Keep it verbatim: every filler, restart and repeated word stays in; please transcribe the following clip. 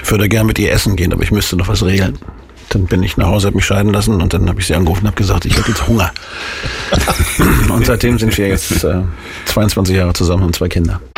würde gerne mit ihr essen gehen, aber ich müsste noch was regeln. Dann bin ich nach Hause, habe mich scheiden lassen und dann habe ich sie angerufen und habe gesagt, ich hätte jetzt Hunger. Und seitdem sind wir jetzt äh, zweiundzwanzig Jahre zusammen und zwei Kinder.